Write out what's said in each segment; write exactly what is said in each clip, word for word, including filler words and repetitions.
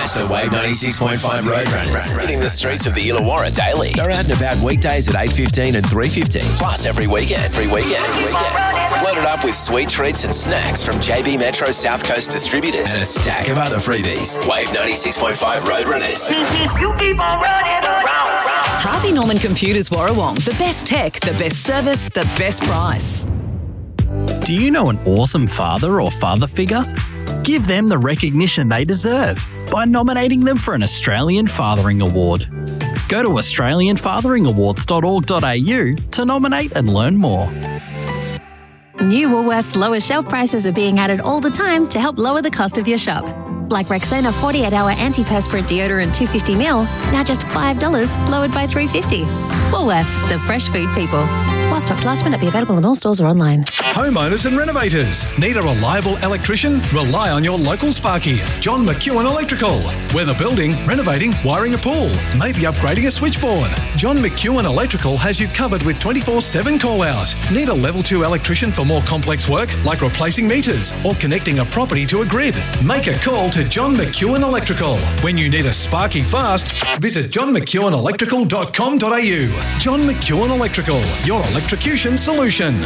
Catch the Wave ninety-six point five Roadrunners hitting the streets of the Illawarra daily. They're out and about weekdays at eight fifteen and three fifteen. Plus every weekend, every weekend, every weekend. Load it up with sweet treats and snacks from J B Metro South Coast Distributors and a stack of other freebies. Wave ninety-six point five Roadrunners. You keep on running around. Harvey Norman Computers Warrawong. The best tech, the best service, the best price. Do you know an awesome father or father figure? Give them the recognition they deserve by nominating them for an Australian Fathering Award. Go to australian fathering awards dot org dot a u to nominate and learn more. New Woolworths lower shelf prices are being added all the time to help lower the cost of your shop. Like Rexona forty-eight hour antiperspirant deodorant two hundred fifty milliliters, now just five dollars, lowered by three dollars fifty. Woolworths, the fresh food people. While stocks last, may not be available in all stores or online. Homeowners and renovators. Need a reliable electrician? Rely on your local Sparky, John McEwen Electrical. Whether building, renovating, wiring a pool, maybe upgrading a switchboard, John McEwen Electrical has you covered with twenty-four seven call-out. Need a level two electrician for more complex work, like replacing meters or connecting a property to a grid? Make a call to John McEwen Electrical. When you need a Sparky fast, visit john mcewen electrical dot com dot a u. John McEwen Electrical, your electrocution solution.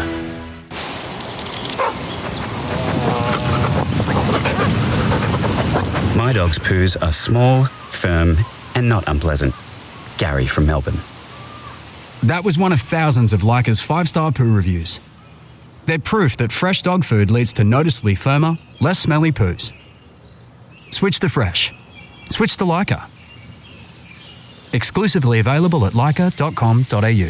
My dog's poos are small, firm, and not unpleasant. Gary from Melbourne. That was one of thousands of Leica's five-star poo reviews. They're proof that fresh dog food leads to noticeably firmer, less smelly poos. Switch to fresh. Switch to Leica. Exclusively available at leica dot com dot a u.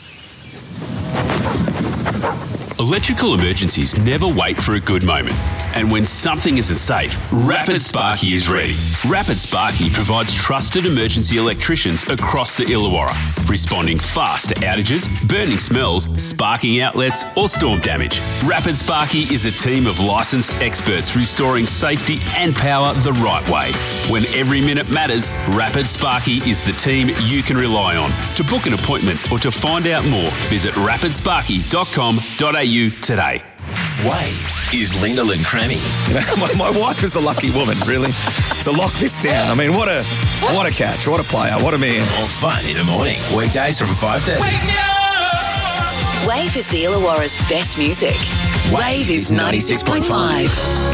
Electrical emergencies never wait for a good moment. And when something isn't safe, Rapid Sparky is ready. Rapid Sparky provides trusted emergency electricians across the Illawarra, responding fast to outages, burning smells, sparking outlets, or storm damage. Rapid Sparky is a team of licensed experts restoring safety and power the right way. When every minute matters, Rapid Sparky is the team you can rely on. To book an appointment or to find out more, visit rapid sparky dot com dot a u today. Wave is Linda Crammy. You know, my, my wife is a lucky woman, really, to lock this down. I mean, what a what a catch, what a player, what a man. All fun in the morning. Weekdays from five thirty. Wave is the Illawarra's best music. Wave is ninety-six point five.